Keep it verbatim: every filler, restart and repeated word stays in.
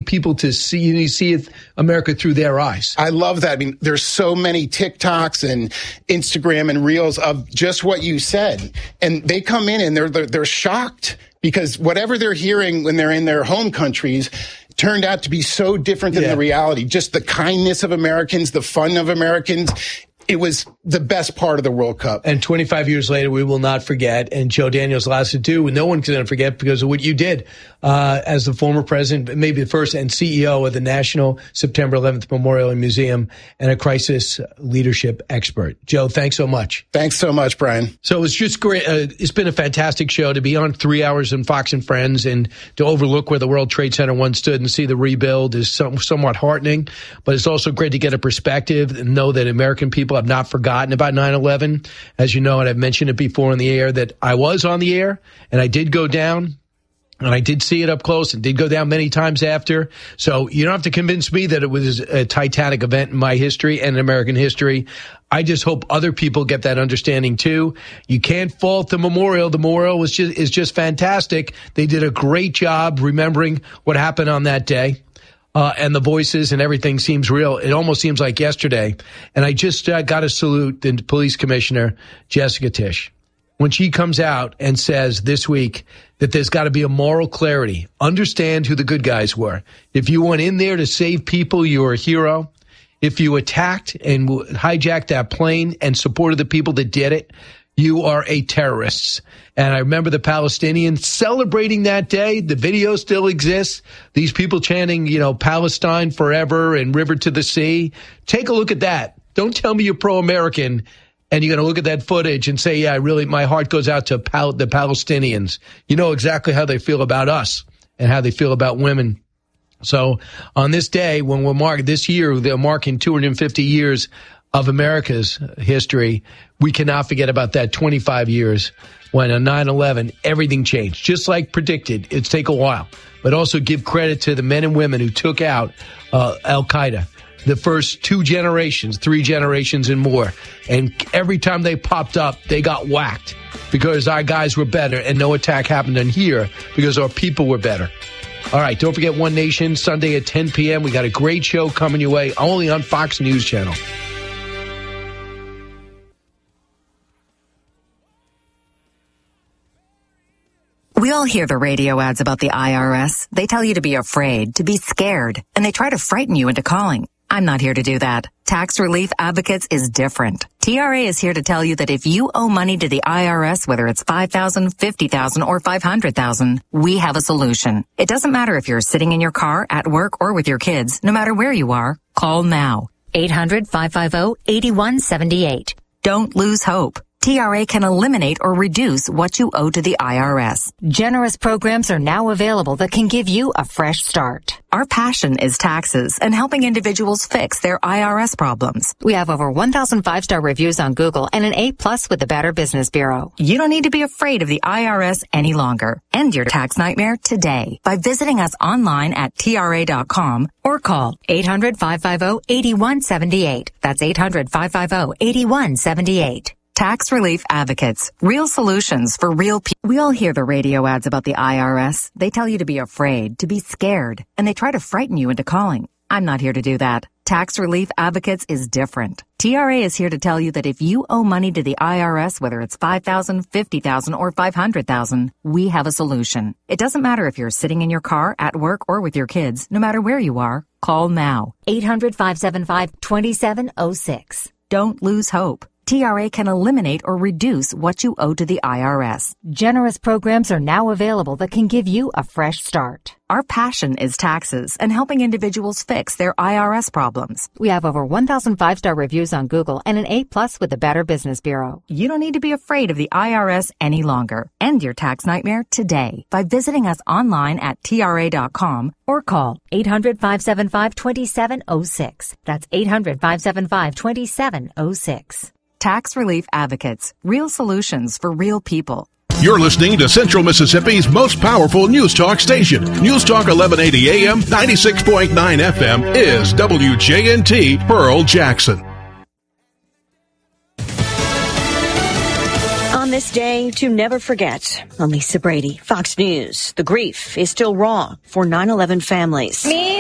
people to see, you see it, America through their eyes. I love that. I mean, there's so many TikToks and Instagram and Reels of just what you said. And they come in and they're, they're, they're shocked because whatever they're hearing when they're in their home countries turned out to be so different than yeah. the reality. Just the kindness of Americans, the fun of Americans. It was the best part of the World Cup. And twenty-five years later, we will not forget. And Joe Daniels lasted too. No one can forget because of what you did uh, as the former president, maybe the first and C E O of the National September eleventh Memorial and Museum and a crisis leadership expert. Joe, thanks so much. Thanks so much, Brian. So it's just great. Uh, it's been a fantastic show to be on three hours on Fox and Friends and to overlook where the World Trade Center once stood and see the rebuild is some, somewhat heartening. But it's also great to get a perspective and know that American people have not forgotten about nine eleven. As you know, and I've mentioned it before on the air, that I was on the air and I did go down and I did see it up close and did go down many times after. So you don't have to convince me that it was a titanic event in my history and in American history. I just hope other people get that understanding too. You can't fault the memorial. The memorial was just, is just fantastic. They did a great job remembering what happened on that day. Uh, and the voices and everything seems real. It almost seems like yesterday. And I just uh, got to salute the police commissioner, Jessica Tisch, when she comes out and says this week that there's got to be a moral clarity. Understand who the good guys were. If you went in there to save people, you were a hero. If you attacked and hijacked that plane and supported the people that did it, you are a terrorist. And I remember the Palestinians celebrating that day. The video still exists. These people chanting, you know, Palestine forever and river to the sea. Take a look at that. Don't tell me you're pro-American and you're going to look at that footage and say, yeah, really, my heart goes out to Pal- the Palestinians. You know exactly how they feel about us and how they feel about women. So on this day, when we're marking this year, they're marking two hundred fifty years of America's history. We cannot forget about that twenty-five years when on nine eleven, everything changed. Just like predicted, it's take a while. But also give credit to the men and women who took out uh, Al-Qaeda. The first two generations, three generations and more. And every time they popped up, they got whacked because our guys were better and no attack happened in here because our people were better. All right, don't forget One Nation, Sunday at ten p.m. We got a great show coming your way, only on Fox News Channel. We all hear the radio ads about the I R S. They tell you to be afraid, to be scared, and they try to frighten you into calling. I'm not here to do that. Tax Relief Advocates is different. T R A is here to tell you that if you owe money to the I R S, whether it's five thousand dollars, fifty thousand dollars, or five hundred thousand dollars, we have a solution. It doesn't matter if you're sitting in your car, at work, or with your kids. No matter where you are, call now. eight hundred, five five zero, eight one seven eight. Don't lose hope. T R A can eliminate or reduce what you owe to the I R S. Generous programs are now available that can give you a fresh start. Our passion is taxes and helping individuals fix their I R S problems. We have over one thousand five-star reviews on Google and an A plus with the Better Business Bureau. You don't need to be afraid of the I R S any longer. End your tax nightmare today by visiting us online at T R A dot com or call eight hundred, five five zero, eight one seven eight. That's eight hundred, five five zero, eight one seven eight. Tax Relief Advocates. Real solutions for real people. We all hear the radio ads about the I R S. They tell you to be afraid, to be scared, and they try to frighten you into calling. I'm not here to do that. Tax Relief Advocates is different. T R A is here to tell you that if you owe money to the I R S, whether it's five thousand dollars, fifty thousand dollars, or five hundred thousand dollars, we have a solution. It doesn't matter if you're sitting in your car, at work, or with your kids. No matter where you are, call now. eight hundred, five seven five, two seven zero six. Don't lose hope. T R A can eliminate or reduce what you owe to the I R S. Generous programs are now available that can give you a fresh start. Our passion is taxes and helping individuals fix their I R S problems. We have over one thousand five-star reviews on Google and an A plus with the Better Business Bureau. You don't need to be afraid of the I R S any longer. End your tax nightmare today by visiting us online at T R A dot com or call eight hundred, five seven five, two seven zero six. That's eight hundred, five seven five, two seven zero six. Tax Relief Advocates. Real solutions for real people. You're listening to Central Mississippi's most powerful news talk station. News Talk eleven eighty A M, ninety-six point nine F M is W J N T Pearl Jackson. On this day to never forget, I'm Lisa Brady, Fox News. The grief is still raw for nine eleven families. Me?